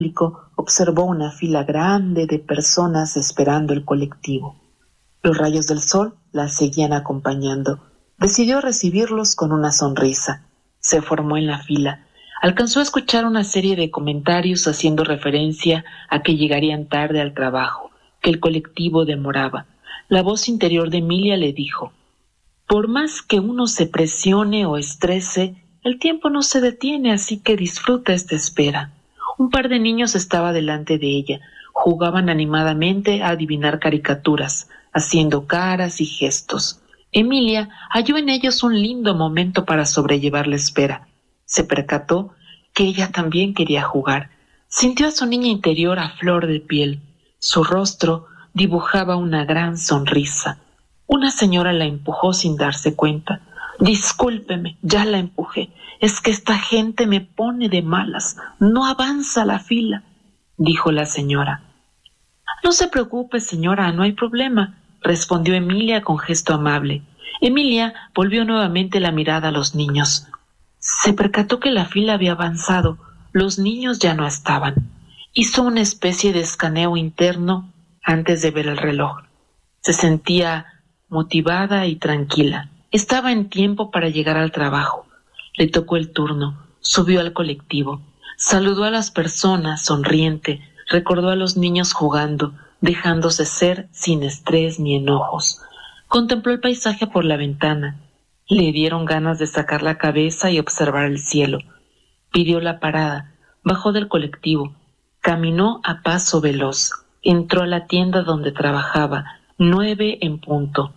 observó una fila grande de personas esperando el colectivo. Los rayos del sol la seguían acompañando. Decidió recibirlos con una sonrisa. Se formó en la fila. Alcanzó a escuchar una serie de comentarios haciendo referencia a que llegarían tarde al trabajo, que el colectivo demoraba. La voz interior de Emilia le dijo: por más que uno se presione o estrese, el tiempo no se detiene, así que disfruta esta espera. Un par de niños estaba delante de ella. Jugaban animadamente a adivinar caricaturas, haciendo caras y gestos. Emilia halló en ellos un lindo momento para sobrellevar la espera. Se percató que ella también quería jugar. Sintió a su niña interior a flor de piel. Su rostro dibujaba una gran sonrisa. Una señora la empujó sin darse cuenta. Discúlpeme, ya la empujé. Es que esta gente me pone de malas. No avanza la fila, dijo la señora. No se preocupe, señora, no hay problema, respondió Emilia con gesto amable. Emilia volvió nuevamente la mirada a los niños. Se percató que la fila había avanzado. Los niños ya no estaban. Hizo una especie de escaneo interno antes de ver el reloj. Se sentía motivada y tranquila. Estaba en tiempo para llegar al trabajo. Le tocó el turno. Subió al colectivo. Saludó a las personas, sonriente. Recordó a los niños jugando, dejándose ser sin estrés ni enojos. Contempló el paisaje por la ventana. Le dieron ganas de sacar la cabeza y observar el cielo. Pidió la parada. Bajó del colectivo. Caminó a paso veloz. Entró a la tienda donde trabajaba. 9 en punto.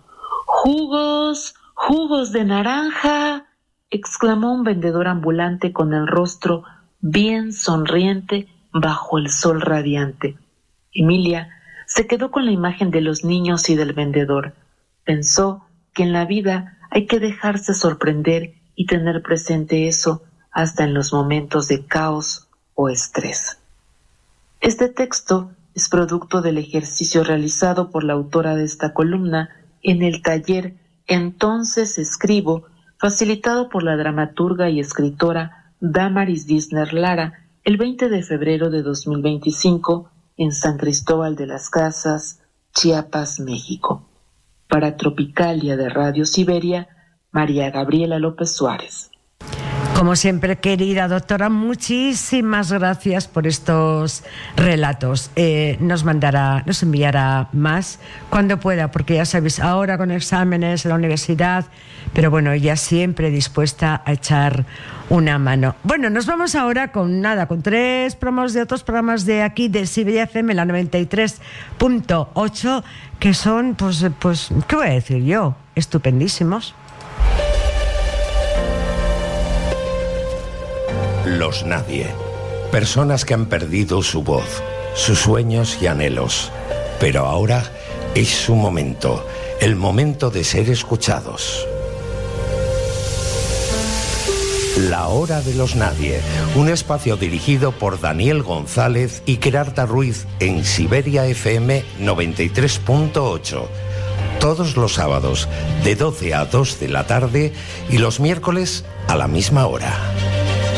¡Jugos! ¡Jugos de naranja!, exclamó un vendedor ambulante con el rostro bien sonriente bajo el sol radiante. Emilia se quedó con la imagen de los niños y del vendedor. Pensó que en la vida hay que dejarse sorprender y tener presente eso hasta en los momentos de caos o estrés. Este texto es producto del ejercicio realizado por la autora de esta columna en el taller Entonces Escribo, facilitado por la dramaturga y escritora Damaris Dissner Lara, el 20 de febrero de 2025 en San Cristóbal de las Casas, Chiapas, México. Para Tropicalia de Radio Siberia, María Gabriela López Suárez. Como siempre, querida doctora, muchísimas gracias por estos relatos. Nos enviará más cuando pueda, porque ya sabéis, ahora con exámenes en la universidad, pero bueno, ella siempre dispuesta a echar una mano. Bueno, nos vamos ahora con 3 promos de otros programas de aquí, de Siberia FM, la 93.8, que son, pues, ¿qué voy a decir yo? Estupendísimos. Los nadie. Personas que han perdido su voz, sus sueños y anhelos. Pero ahora es su momento, el momento de ser escuchados. La Hora de los Nadie, un espacio dirigido por Daniel González y Querarta Ruiz en Siberia FM 93.8. Todos los sábados de 12 a 2 de la tarde y los miércoles a la misma hora.